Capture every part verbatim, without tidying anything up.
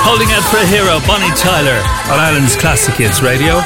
Holding out for a hero, Bonnie Tyler on Ireland's Classic Hits Radio.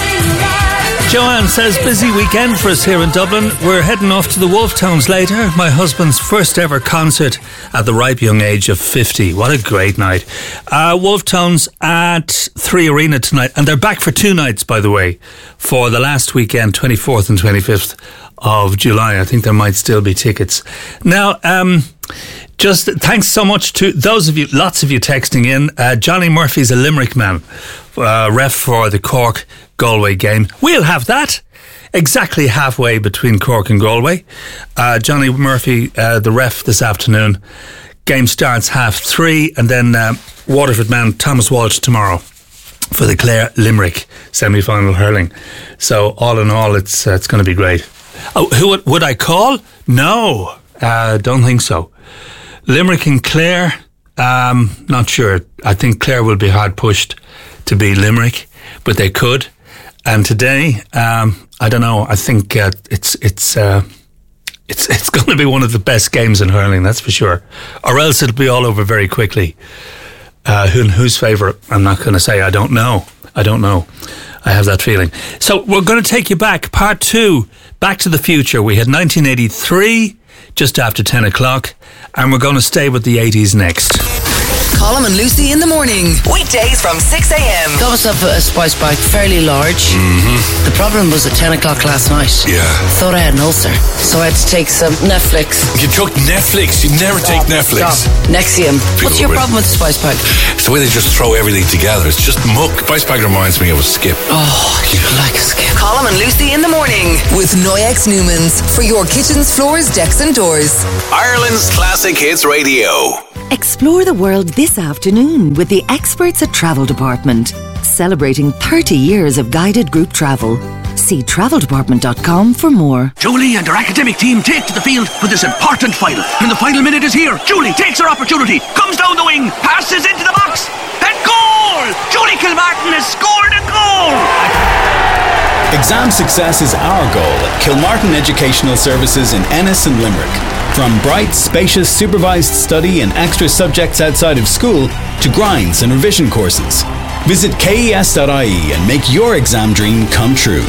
Joanne says, busy weekend for us here in Dublin. We're heading off to the Wolftones later. My husband's first ever concert at the ripe young age of fifty. What a great night. Uh, Wolftones at Three Arena tonight. And they're back for two nights, by the way, for the last weekend, twenty-fourth and twenty-fifth of July. I think there might still be tickets. Now, um... just thanks so much to those of you, lots of you texting in. Uh, Johnny Murphy's a Limerick man, uh, ref for the Cork Galway game. We'll have that exactly halfway between Cork and Galway. Uh, Johnny Murphy, uh, the ref this afternoon. Game starts half three, and then uh, Waterford man Thomas Walsh tomorrow for the Clare Limerick semi-final hurling. So all in all, it's uh, it's going to be great. Oh, who would, would I call? No, uh, don't think so. Limerick and Clare, um, not sure. I think Clare will be hard pushed to beat Limerick, but they could. And today, um, I don't know. I think uh, it's it's uh, it's it's going to be one of the best games in hurling, that's for sure. Or else it'll be all over very quickly. Uh, who, whose favourite? I'm not going to say. I don't know. I don't know. I have that feeling. So we're going to take you back. Part two, Back to the Future. We had nineteen eighty-three. Just after ten o'clock, and we're going to stay with the eighties next. Colm and Lucy in the morning, weekdays from six a.m. Got myself a spice bag, fairly large. Mm-hmm. The problem was at ten o'clock last night. Yeah. Thought I had an ulcer, so I had to take some Netflix. You took Netflix? You never Stop, take Netflix. Stop. Nexium. People What's your with- problem with the spice bag? It's the way they just throw everything together. It's just muck. Spice bag reminds me of a skip. Oh, you like a skip. Colm and Lucy in the morning with Noyex Newmans for your kitchens, floors, decks and doors. Ireland's Classic Hits Radio. Explore the world this afternoon with the experts at Travel Department, celebrating thirty years of guided group travel. See travel department dot com for more. Julie and her academic team take to the field for this important final. And the final minute is here. Julie takes her opportunity, comes down the wing, passes into the box, and goal! Julie Kilmartin has scored a goal! Exam success is our goal at Kilmartin Educational Services in Ennis and Limerick. From bright, spacious, supervised study and extra subjects outside of school to grinds and revision courses. Visit K E S dot I E and make your exam dream come true.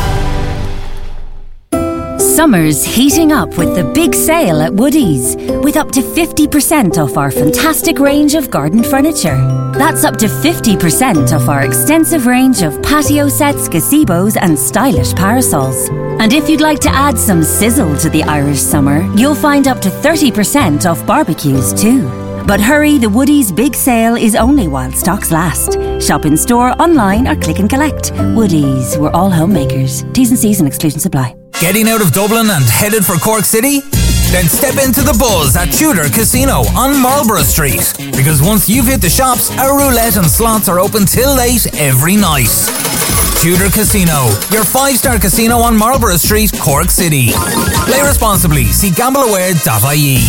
Summer's heating up with the big sale at Woodies, with up to fifty percent off our fantastic range of garden furniture. That's up to fifty percent off our extensive range of patio sets, gazebos and stylish parasols. And if you'd like to add some sizzle to the Irish summer, you'll find up to thirty percent off barbecues too. But hurry, the Woodies big sale is only while stocks last. Shop in store, online or click and collect. Woodies, we're all homemakers. T's and C's and exclusion supply. Getting out of Dublin and headed for Cork City? Then step into the buzz at Tudor Casino on Marlborough Street. Because once you've hit the shops, our roulette and slots are open till late every night. Tudor Casino, your five-star casino on Marlborough Street, Cork City. Play responsibly. See gamble aware dot I E.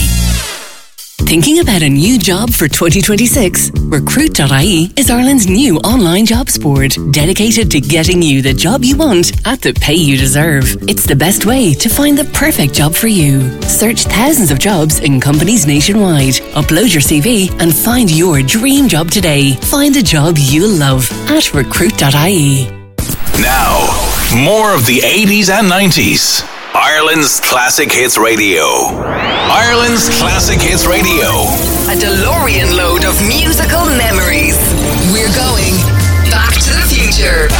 Thinking about a new job for twenty twenty-six? recruit dot I E is Ireland's new online jobs board, dedicated to getting you the job you want at the pay you deserve. It's the best way to find the perfect job for you. Search thousands of jobs in companies nationwide. Upload your C V and find your dream job today. Find a job you'll love at recruit dot I E. Now, more of the eighties and nineties. Ireland's Classic Hits Radio. Ireland's Classic Hits Radio. A DeLorean load of musical memories. We're going back to the future.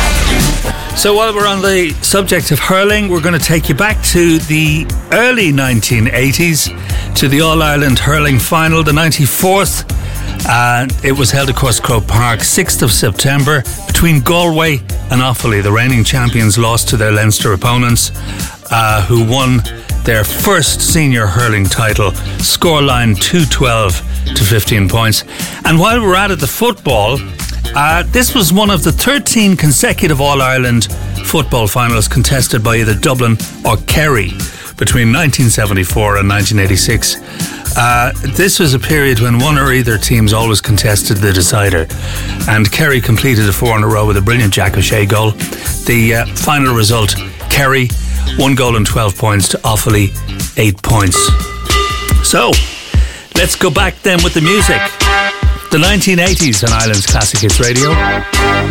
So while we're on the subject of hurling, we're going to take you back to the early nineteen eighties, to the All-Ireland Hurling Final, the ninety-fourth. And it was held across Croke Park, sixth of September, between Galway and Offaly. The reigning champions lost to their Leinster opponents, uh, who won their first senior hurling title, scoreline two twelve to fifteen points. And while we're at it, the football, uh, this was one of the thirteen consecutive All-Ireland football finals contested by either Dublin or Kerry between nineteen seventy-four and nineteen eighty-six. Uh, this was a period when one or either teams always contested the decider, and Kerry completed a four in a row with a brilliant Jack O'Shea goal. The uh, final result, Kerry one goal and twelve points to Offaly eight points. So let's go back then with the music. The nineteen eighties on Ireland's Classic Hits Radio.